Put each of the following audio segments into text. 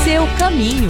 seu caminho.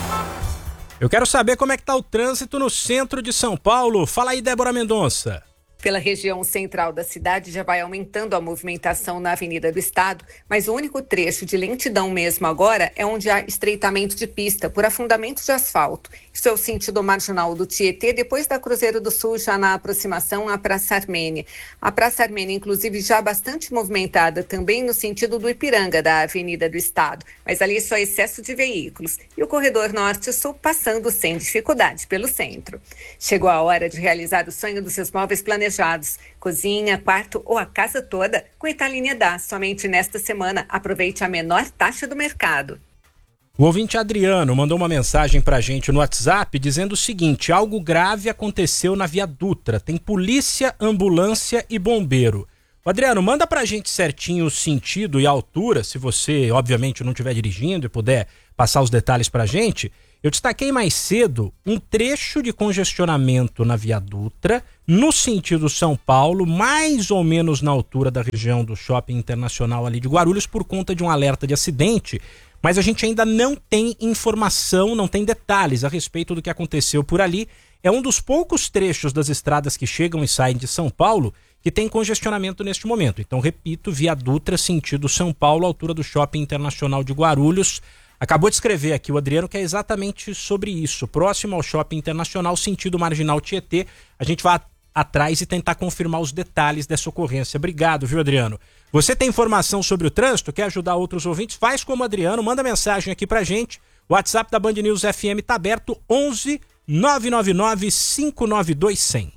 Eu quero saber como é que tá o trânsito no centro de São Paulo. Fala aí, Débora Mendonça. Pela região central da cidade já vai aumentando a movimentação na Avenida do Estado, mas o único trecho de lentidão mesmo agora é onde há estreitamento de pista por afundamento de asfalto. Isso é o sentido marginal do Tietê, depois da Cruzeiro do Sul, já na aproximação à Praça Armênia. A Praça Armênia, inclusive, já bastante movimentada também no sentido do Ipiranga, da Avenida do Estado, mas ali só excesso de veículos. E o corredor norte-sul passando sem dificuldade pelo centro. Chegou a hora de realizar o sonho dos seus móveis planejados. Cozinha, quarto ou a casa toda com Italínia dá. Somente nesta semana, aproveite a menor taxa do mercado. O ouvinte Adriano mandou uma mensagem pra gente no WhatsApp dizendo o seguinte: algo grave aconteceu na Via Dutra. Tem polícia, ambulância e bombeiro. O Adriano, manda pra gente certinho o sentido e a altura, se você, obviamente, não estiver dirigindo e puder passar os detalhes pra gente. Eu destaquei mais cedo um trecho de congestionamento na Via Dutra, no sentido São Paulo, mais ou menos na altura da região do Shopping Internacional ali de Guarulhos, por conta de um alerta de acidente, mas a gente ainda não tem informação, não tem detalhes a respeito do que aconteceu por ali. É um dos poucos trechos das estradas que chegam e saem de São Paulo que tem congestionamento neste momento. Então, repito, Via Dutra, sentido São Paulo, altura do Shopping Internacional de Guarulhos. Acabou de escrever aqui o Adriano que é exatamente sobre isso. Próximo ao Shopping Internacional, sentido Marginal Tietê. A gente vai atrás e tentar confirmar os detalhes dessa ocorrência. Obrigado, viu, Adriano? Você tem informação sobre o trânsito? Quer ajudar outros ouvintes? Faz como o Adriano, manda mensagem aqui pra gente. O WhatsApp da Band News FM tá aberto, 11 999 592 100.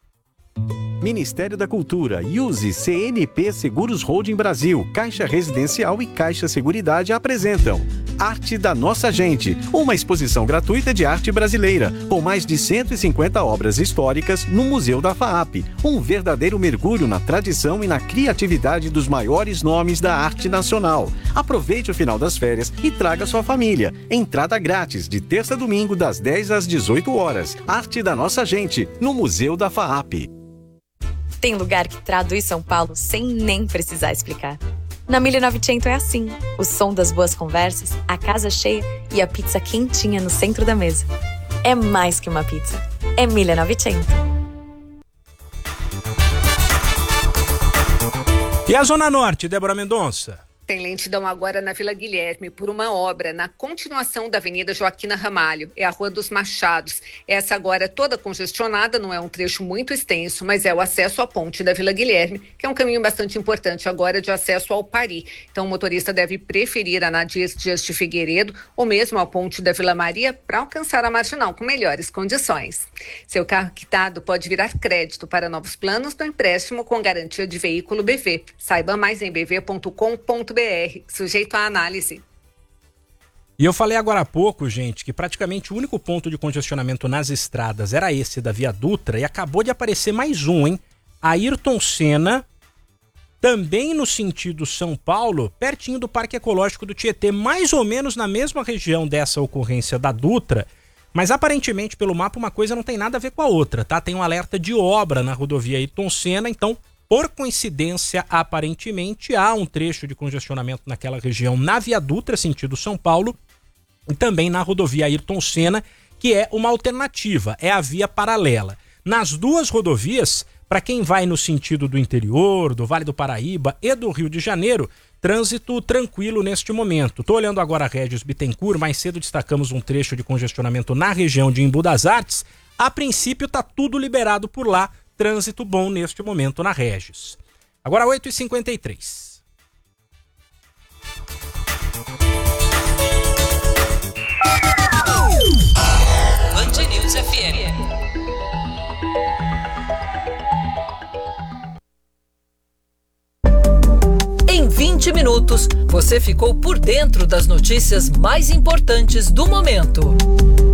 Ministério da Cultura, Use, CNP Seguros Holding Brasil, Caixa Residencial e Caixa Seguridade apresentam Arte da Nossa Gente, uma exposição gratuita de arte brasileira, com mais de 150 obras históricas no Museu da FAAP, um verdadeiro mergulho na tradição e na criatividade dos maiores nomes da arte nacional. Aproveite o final das férias e traga sua família. Entrada grátis, de terça a domingo, das 10 às 18 horas. Arte da Nossa Gente, no Museu da FAAP. Tem lugar que traduz São Paulo sem nem precisar explicar. Na 1900 é assim. O som das boas conversas, a casa cheia e a pizza quentinha no centro da mesa. É mais que uma pizza. É 1900. E a Zona Norte, Débora Mendonça? Tem lentidão agora na Vila Guilherme por uma obra na continuação da Avenida Joaquina Ramalho. É a Rua dos Machados. Essa agora toda congestionada, não é um trecho muito extenso, mas é o acesso à ponte da Vila Guilherme, que é um caminho bastante importante agora de acesso ao Pari. Então o motorista deve preferir a Nadir Dias de Figueiredo ou mesmo a ponte da Vila Maria para alcançar a Marginal com melhores condições. Seu carro quitado pode virar crédito para novos planos do empréstimo com garantia de veículo BV. Saiba mais em bv.com.br. Sujeito à análise. E eu falei agora há pouco, gente, que praticamente o único ponto de congestionamento nas estradas era esse da Via Dutra e acabou de aparecer mais um, hein? Ayrton Senna, também no sentido São Paulo, pertinho do Parque Ecológico do Tietê, mais ou menos na mesma região dessa ocorrência da Dutra, mas aparentemente pelo mapa uma coisa não tem nada a ver com a outra, tá? Tem um alerta de obra na rodovia Ayrton Senna, então por coincidência, aparentemente, há um trecho de congestionamento naquela região na Via Dutra, sentido São Paulo, e também na rodovia Ayrton Senna, que é uma alternativa, é a via paralela. Nas duas rodovias, para quem vai no sentido do interior, do Vale do Paraíba e do Rio de Janeiro, trânsito tranquilo neste momento. Estou olhando agora a Régis Bittencourt, mais cedo destacamos um trecho de congestionamento na região de Embu das Artes. A princípio está tudo liberado por lá, trânsito bom neste momento na Régis. Agora 8h53. Band News FM. Em 20 minutos, você ficou por dentro das notícias mais importantes do momento.